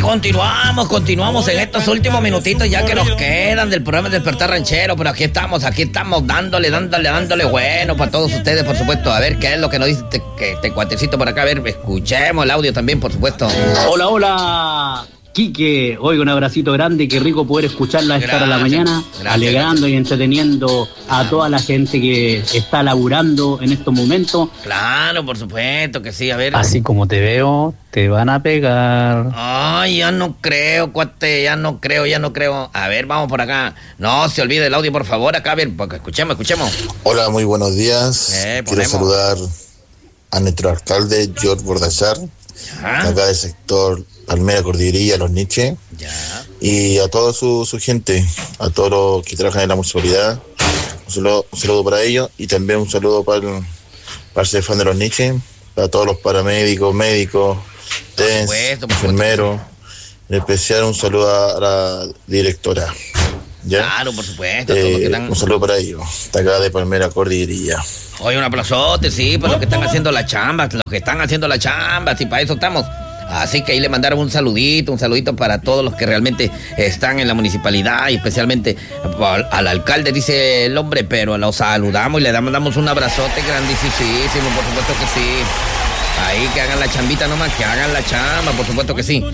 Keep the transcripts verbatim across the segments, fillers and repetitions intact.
continuamos, continuamos en estos últimos minutitos ya que nos quedan del programa Despertar Ranchero, pero aquí estamos, aquí estamos dándole, dándole, dándole bueno para todos ustedes, por supuesto. A ver qué es lo que nos dice este, que este cuatecito por acá, a ver, escuchemos el audio también, por supuesto. Hola, hola, Quique, oiga, un abracito grande, qué rico poder escucharla a esta hora de la mañana, gracias, alegrando gracias. Y entreteniendo a toda la gente que está laburando en estos momentos. Claro, por supuesto que sí, a ver. Así como te veo, te van a pegar. Ay, ya no creo, cuate, ya no creo, ya no creo. A ver, vamos por acá. No se olvide el audio, por favor, acá, a ver, porque escuchemos, escuchemos. Hola, muy buenos días. Eh, Quiero saludar a nuestro alcalde, George Bordachar, acá del sector Palmera, Cordillería, Los Niches, ya. Y a toda su, su gente, a todos los que trabajan en la municipalidad, un saludo, un saludo para ellos, y también un saludo para el, para el Cefán de Los Niches, para todos los paramédicos, médicos, tens, enfermeros, en especial un saludo a la directora. ¿Ya? Claro, por supuesto. Eh, todo lo que están... Un saludo para ellos, está acá de Palmera, Cordillería. Oye, un aplausote, sí, por los que están haciendo la chamba, los que están haciendo la chamba, sí, para eso estamos. Así que ahí le mandaron un saludito, un saludito para todos los que realmente están en la municipalidad y especialmente al, al alcalde, dice el hombre, pero lo saludamos y le damos, damos un abrazote grandísimo, por supuesto que sí. Ahí que hagan la chambita nomás, que hagan la chamba, por supuesto que sí.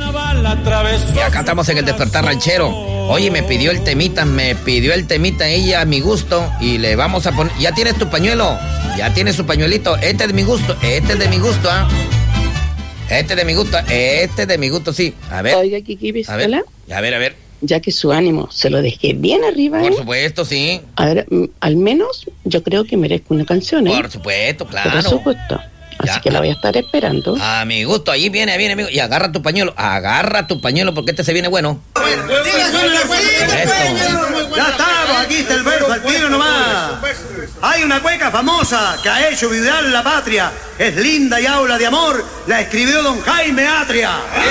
Y acá estamos en el Despertar Ranchero. Oye, me pidió el temita, me pidió el temita ella a mi gusto y le vamos a poner... ¿Ya tienes tu pañuelo? ¿Ya tienes su pañuelito? Este es de mi gusto, este es de mi gusto, ¿ah? ¿eh? Este de mi gusto, este de mi gusto, sí. A ver. Oiga, Kiki Pistola. A ver, a ver. Ya que su ánimo se lo dejé bien arriba. Por ¿eh? supuesto, sí. A ver, m- al menos yo creo que merezco una canción, ¿eh? Por supuesto, claro. Por supuesto. Así ya, que la voy a estar esperando. A mi gusto, ahí viene, viene, amigo. Y agarra tu pañuelo, agarra tu pañuelo porque este se viene bueno. Ya estamos, aquí está el verso al tiro nomás. Hay una cueca famosa que ha hecho vibrar la patria. Es linda y habla de amor. La escribió don Jaime Atria.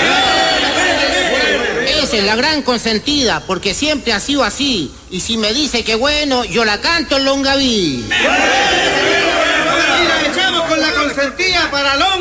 Esa es la gran consentida, porque siempre ha sido así. Y si me dice que bueno, yo la canto en Longaví. Y la echamos con la consentida para Longaví.